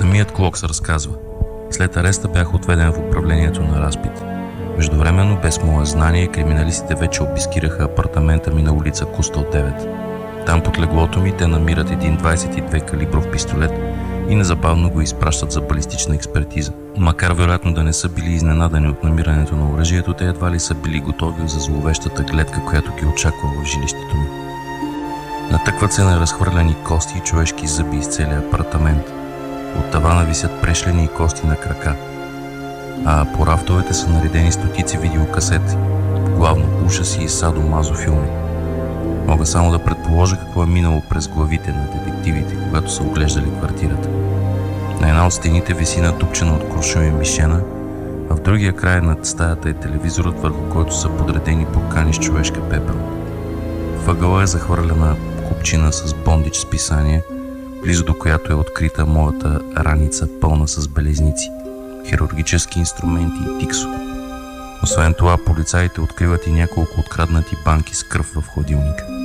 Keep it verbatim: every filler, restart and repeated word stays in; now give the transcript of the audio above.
Самият Клокс разказва: след ареста бях отведен в управлението на разпит. Междувременно, без мое знание, криминалистите вече обискираха апартамента ми на улица Ку сто девет. Там под леглото ми те намират един двайсет и две калибров пистолет и незабавно го изпращат за балистична експертиза. Макар вероятно да не са били изненадани от намирането на оръжието, те едва ли са били готови за зловещата гледка, която ги очаква в жилището ми. Натъкват се на разхвърляни кости и човешки зъби из целия апартамент. От тавана висят прешлени и кости на крака, а по рафтовете са наредени стотици видеокасети, главно ужаси и садо-мазо филми. Мога само да предположа какво е минало през главите на детективите, когато са оглеждали квартирата. На една от стените виси натупчена от куршуми мишена, а в другия край над стаята е телевизорът, върху който са подредени буркани с човешка пепел. Въгъла е захвърлена купчина с бондич с писание, близо до която е открита моята раница, пълна с белезници, хирургически инструменти и тиксо. Освен това, полицаите откриват и няколко откраднати банки с кръв в хладилника.